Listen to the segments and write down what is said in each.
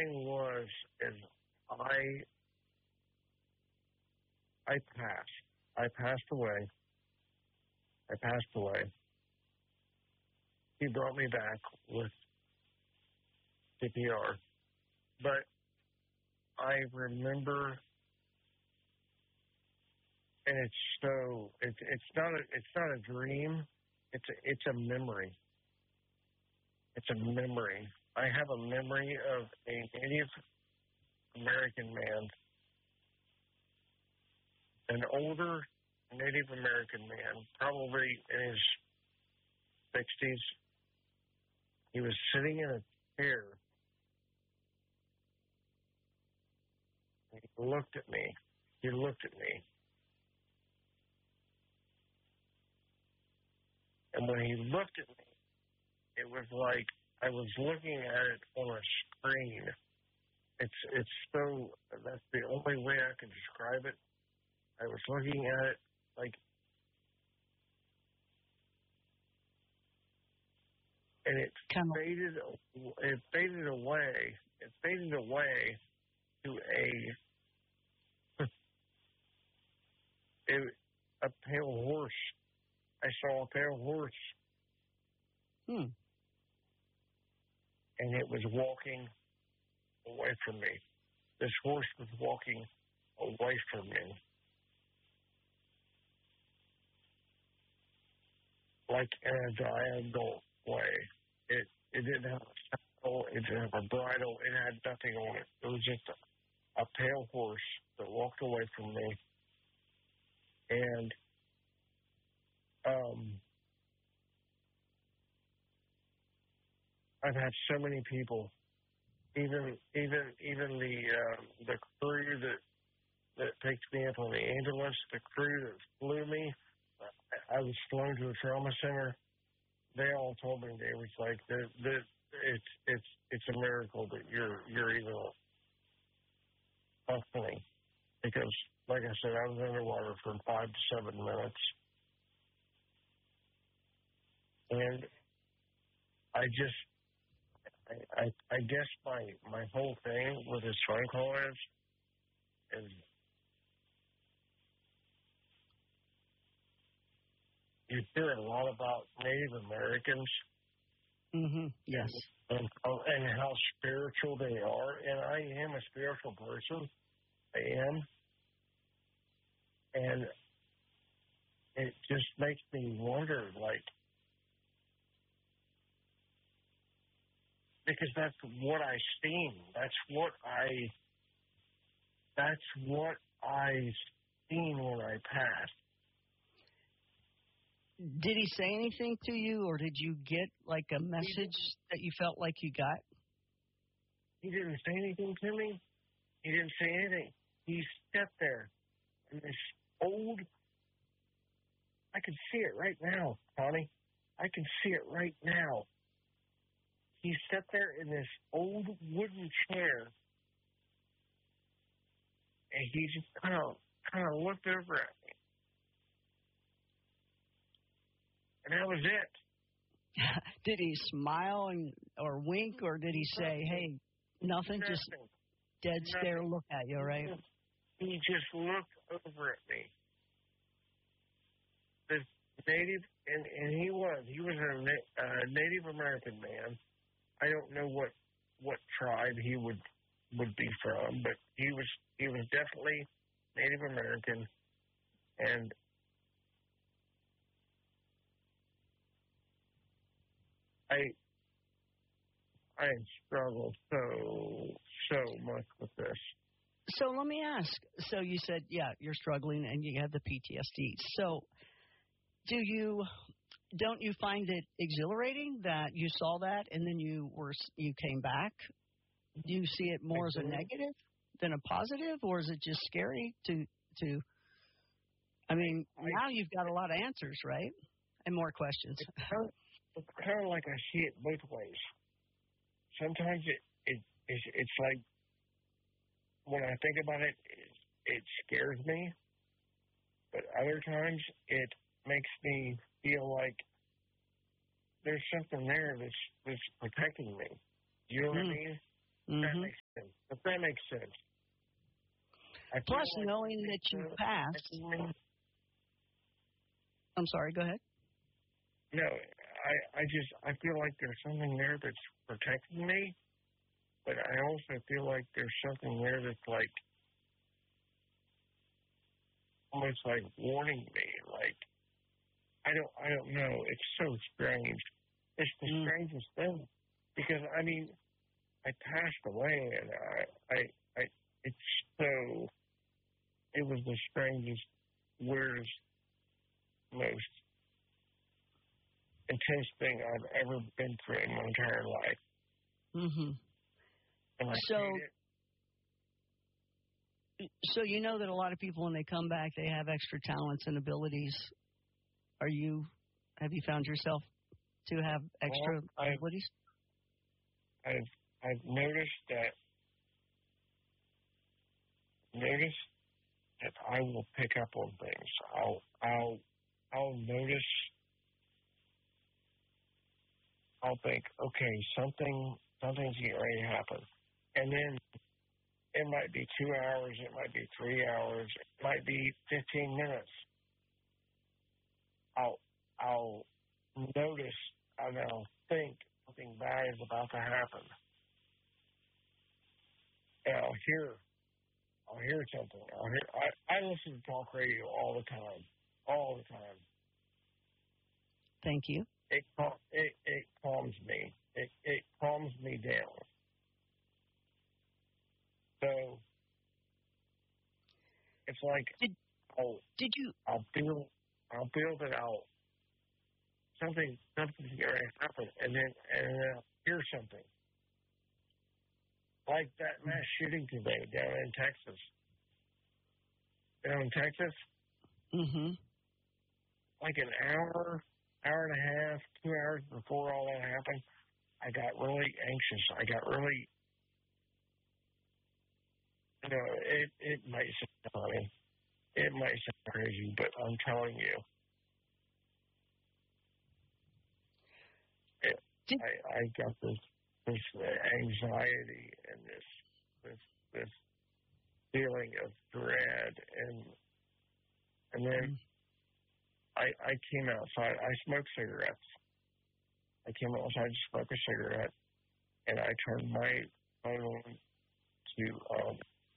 thing was, is I passed. I passed away. He brought me back with CPR. But I remember, and it's not a dream. It's a memory. It's a memory. I have a memory of a Native American man, an older Native American man, probably in his 60s. He was sitting in a chair. He looked at me. And when he looked at me, it was like I was looking at it on a screen. That's the only way I can describe it. I was looking at it like, and it faded away to a pale horse. I saw a pale horse. And it was walking away from me. This horse was walking away from me. Like in a diagonal way. It didn't have a saddle, it didn't have a bridle, it had nothing on it. It was just a pale horse that walked away from me. And I've had so many people, even the crew that picked me up on the ambulance, the crew that flew me. I was flown to a trauma center. They all told me, they was like, it's a miracle that you're even functioning, because, like I said, I was underwater for 5 to 7 minutes, and I guess my whole thing with this phone call is you hear a lot about Native Americans. Mm-hmm. Yes. And how spiritual they are. And I am a spiritual person. I am. And it just makes me wonder, like, because that's what I seen. That's what I seen when I passed. Did he say anything to you, or did you get like a message that you felt like you got? He didn't say anything to me. He didn't say anything. He sat there in this old, I can see it right now, Connie. I can see it right now. He sat there in this old wooden chair, and he just kind of looked over at me. And that was it. Did he smile or wink, or did he say, hey, nothing, just dead stare look at you, right? He just looked over at me. This Native, and he was a Native American man. I don't know what tribe he would be from, but he was definitely Native American, and I struggle so much with this. So let me ask. So you said, yeah, you're struggling and you have the PTSD. So don't you find it exhilarating that you saw that and then you came back? Do you see it more as a negative than a positive, or is it just scary to? I mean, now you've got a lot of answers, right? And more questions. It's kind of like I see it both ways. Sometimes it's like, when I think about it, it scares me. But other times it makes me feel like there's something there that's protecting me. You know what I mean? That Mhm. makes sense. If that makes sense. I feel Plus, like knowing that you passed. I'm sorry. Go ahead. no, I feel like there's something there that's protecting me, but I also feel like there's something there that's like almost like warning me. Like I don't know. It's so strange. It's the strangest thing because I mean I passed away and I it's so it was the strangest, weirdest, most intense thing I've ever been through in my entire life. Mhm. And I So, hate it. so you know that a lot of people when they come back, they have extra talents and abilities. Have you found yourself to have extra abilities? I've noticed that I will pick up on things. I'll notice. I'll think, okay, something's getting ready to happen, and then it might be 2 hours, it might be 3 hours, it might be 15 minutes. I'll notice and I'll think something bad is about to happen, and I'll hear something. I listen to talk radio all the time. Thank you. It calms me. It calms me down. So it's like I'll feel that something's going to happen, and then I'll hear something like that mass shooting today down in Texas. Mhm. Like an hour and a half, 2 hours before all that happened, I got really anxious. I got really, it might sound funny. It might sound crazy, but I'm telling you, I got this anxiety and this feeling of dread, and then I came outside. I smoked cigarettes. I came outside to smoke a cigarette, and I turned my phone to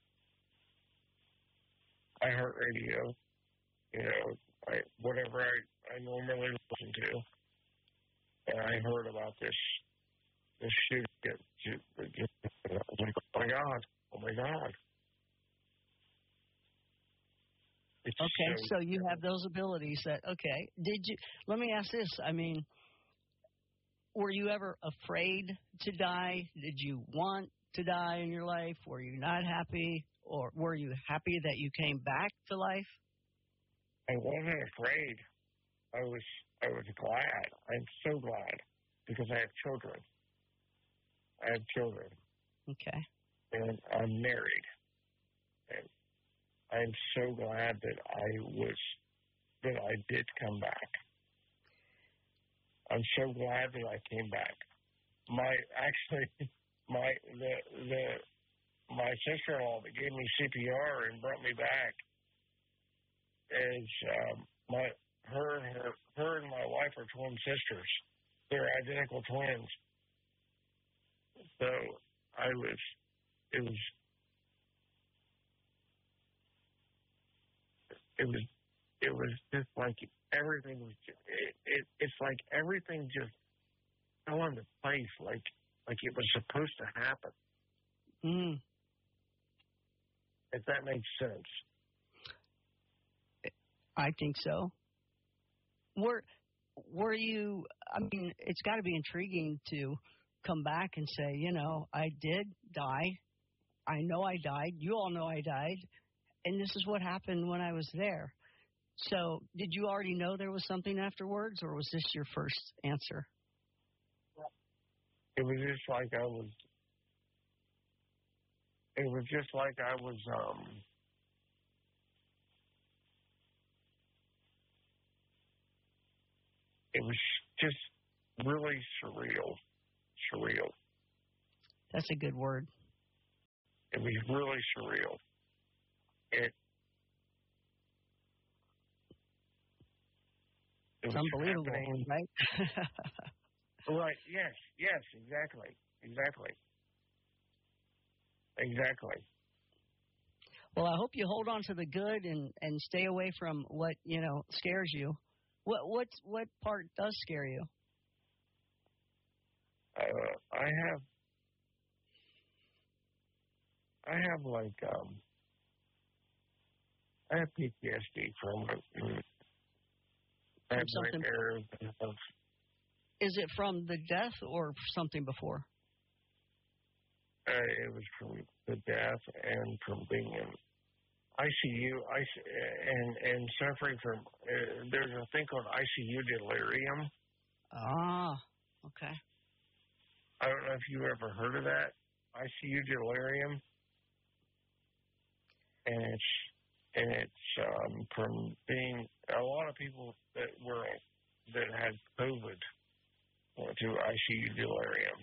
iHeartRadio, whatever I normally listen to, and I heard about this shooting. I was like, oh my God. It's Okay, so you have those abilities okay. Let me ask this. I mean, were you ever afraid to die? Did you want to die in your life? Were you not happy? Or were you happy that you came back to life? I wasn't afraid. I was glad. I'm so glad because I have children. Okay. And I'm married. And I'm so glad that I did come back. I'm so glad that I came back. My sister-in-law that gave me CPR and brought me back is her and my wife are twin sisters. They're identical twins. So it was just like everything was. It's like everything just fell into place, like it was supposed to happen. Mm. If that makes sense. I think so. Were you? I mean, it's got to be intriguing to come back and say, I did die. I know I died. You all know I died, and this is what happened when I was there. So, did you already know there was something afterwards, or was this your first answer? It was just like I was. It was just like I was. It was just really surreal. That's a good word. It was really surreal. It It's was unbelievable, happening. right? Right, yes, exactly. Well, I hope you hold on to the good and stay away from what, scares you. What part does scare you? I have like, I have PTSD from it. I have something? nightmares of, Is it from the death or something before? it was from the death and from being in ICU, and suffering from, there's a thing called ICU delirium. Ah, okay. I don't know if you ever heard of that, ICU delirium. And it's from being, a lot of people that had COVID went through ICU delirium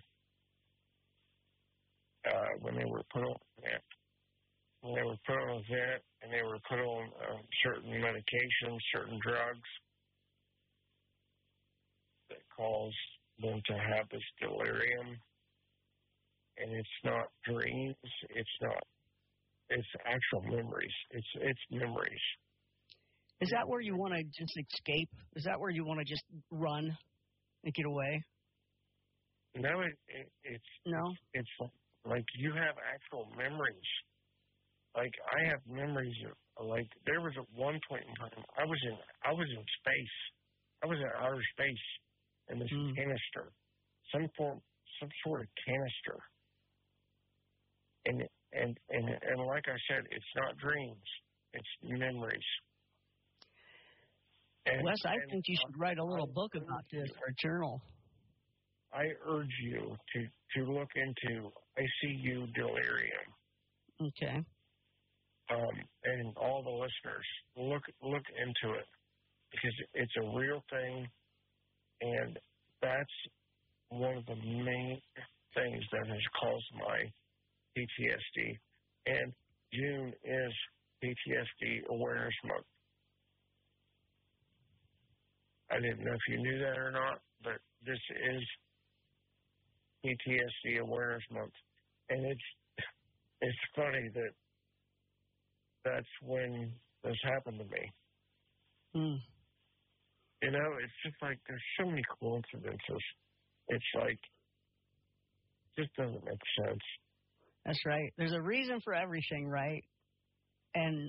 when they were put on vent. When they were put on a vent and they were put on certain medications, certain drugs that cause them to have this delirium. And it's not dreams. It's actual memories. It's memories. Is that where you want to just escape? Is that where you want to just run and get away? No, No. It's like you have actual memories. Like I have memories of, like, there was at one point in time I was in space. I was in outer space in this canister, some sort of canister. And like I said, it's not dreams, it's memories. Wes, I think you should write a little book about this, or a journal. I urge you to look into ICU delirium. Okay. And all the listeners, look into it, because it's a real thing, and that's one of the main things that has caused my PTSD. And June is PTSD Awareness Month. I didn't know if you knew that or not, but this is PTSD Awareness Month. And it's funny that that's when this happened to me. You know, it's just like there's so many coincidences. It's like, it just doesn't make sense. That's right. There's a reason for everything, right? And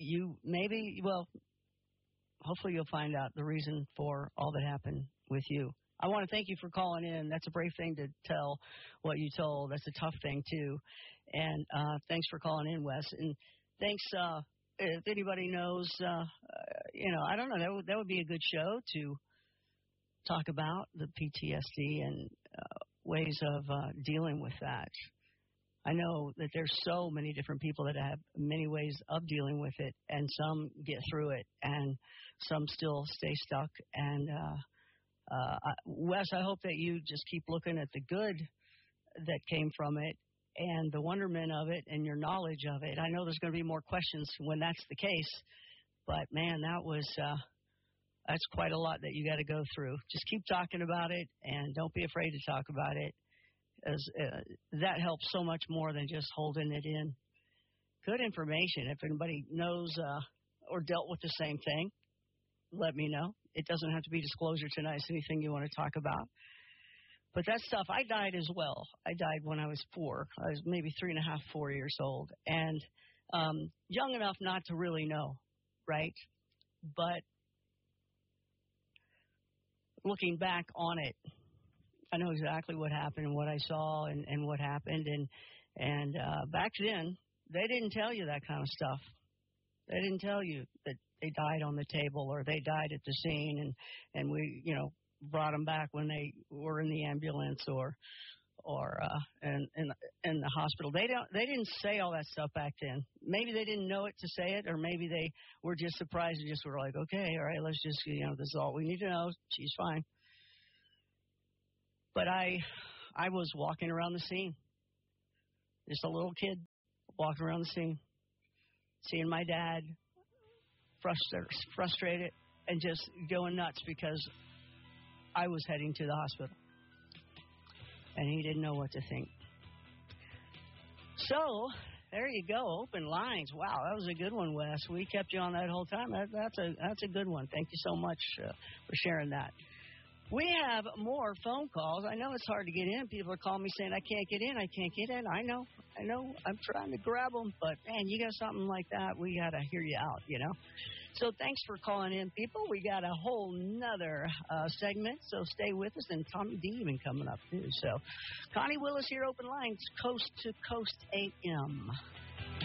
hopefully you'll find out the reason for all that happened with you. I want to thank you for calling in. That's a brave thing to tell what you told. That's a tough thing, too. And thanks for calling in, Wes. And thanks, if anybody knows, I don't know, that would be a good show to talk about the PTSD and ways of dealing with that. I know that there's so many different people that have many ways of dealing with it, and some get through it, and some still stay stuck. And Wes, I hope that you just keep looking at the good that came from it and the wonderment of it and your knowledge of it. I know there's going to be more questions when that's the case, but man, that's quite a lot that you got to go through. Just keep talking about it, and don't be afraid to talk about it. As that helps so much more than just holding it in. Good information. If anybody knows or dealt with the same thing, let me know. It doesn't have to be disclosure tonight. It's anything you want to talk about. But that stuff, I died as well. I died when I was 4. I was maybe 3.5, 4 years old, and young enough not to really know, right? But looking back on it, I know exactly what happened and what I saw and what happened. And back then, they didn't tell you that kind of stuff. They didn't tell you that they died on the table or they died at the scene and we, brought them back when they were in the ambulance or in the hospital. They didn't say all that stuff back then. Maybe they didn't know it to say it, or maybe they were just surprised and just were like, okay, all right, let's just, this is all we need to know. She's fine. But I was walking around the scene, just a little kid walking around the scene, seeing my dad frustrated and just going nuts because I was heading to the hospital. And he didn't know what to think. So, there you go. Open lines. Wow, that was a good one, Wes. We kept you on that whole time. That's a good one. Thank you so much for sharing that. We have more phone calls. I know it's hard to get in. People are calling me saying, I can't get in. I can't get in. I know. I'm trying to grab them. But, man, you got something like that, we got to hear you out, you know. So thanks for calling in, people. We got a whole nother segment, so stay with us. And Tommy D even coming up, too. So Connie Willis here, Open Lines, Coast to Coast AM.